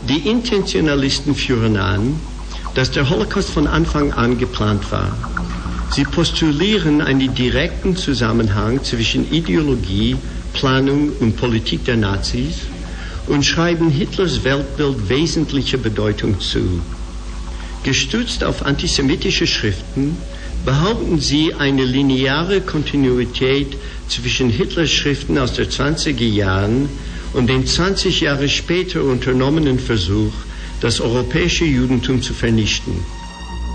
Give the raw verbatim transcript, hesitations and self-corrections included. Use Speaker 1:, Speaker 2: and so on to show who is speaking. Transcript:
Speaker 1: Die Intentionalisten führen an, dass der Holocaust von Anfang an geplant war. Sie postulieren einen direkten Zusammenhang zwischen Ideologie, Planung und Politik der Nazis und schreiben Hitlers Weltbild wesentliche Bedeutung zu. Gestützt auf antisemitische Schriften behaupten sie eine lineare Kontinuität zwischen Hitlers Schriften aus den zwanziger Jahren und dem zwanzig Jahre später unternommenen Versuch, das europäische Judentum zu vernichten.